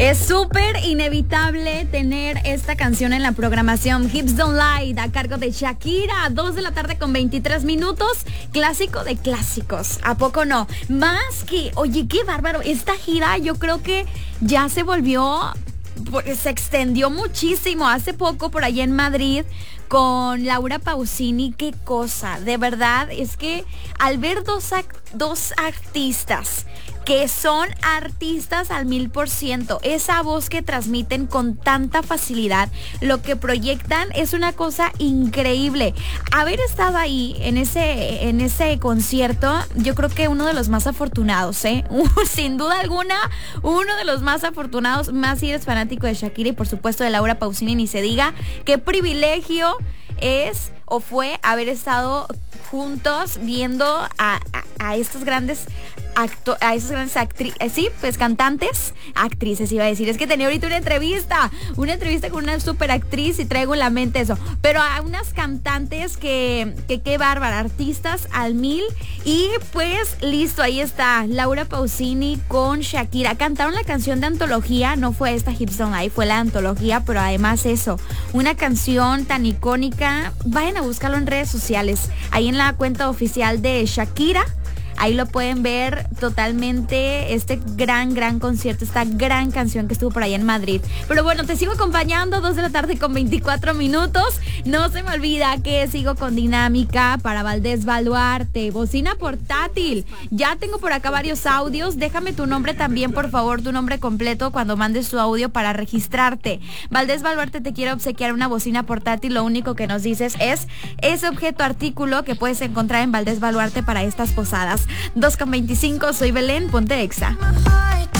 Es súper inevitable tener esta canción en la programación. Hips Don't Lie, a cargo de Shakira, 2 de la tarde con 23 minutos. Clásico de clásicos, ¿a poco no? Más que, oye, qué bárbaro. Esta gira yo creo que ya se volvió, se extendió muchísimo. Hace poco por allá en Madrid con Laura Pausini, qué cosa. De verdad, es que al ver dos artistas que son artistas al 1000%, esa voz que transmiten con tanta facilidad, lo que proyectan es una cosa increíble. Haber estado ahí en ese concierto, yo creo que uno de los más afortunados, sin duda alguna, uno de los más afortunados, más si eres fanático de Shakira y por supuesto de Laura Pausini, ni se diga. Qué privilegio es o fue haber estado juntos viendo a estos grandes cantantes, actrices iba a decir. Es que tenía ahorita una entrevista con una super actriz y traigo en la mente eso, pero a unas cantantes que qué bárbara, artistas al 1000. Y pues listo, ahí está Laura Pausini con Shakira, cantaron la canción de antología, no fue esta Hips Don't Lie, fue la antología, pero además eso, una canción tan icónica. Vayan a buscarlo en redes sociales, ahí en la cuenta oficial de Shakira. Ahí lo pueden ver totalmente, este gran concierto, esta gran canción que estuvo por allá en Madrid. Pero bueno, te sigo acompañando, 2 de la tarde con 24 minutos. No se me olvida que sigo con dinámica para Valdés Baluarte, bocina portátil. Ya tengo por acá varios audios. Déjame tu nombre también, por favor, tu nombre completo cuando mandes tu audio para registrarte. Valdés Baluarte te quiere obsequiar una bocina portátil. Lo único que nos dices es ese objeto artículo que puedes encontrar en Valdés Baluarte para estas posadas. 2:25, soy Belén, ponte Exa.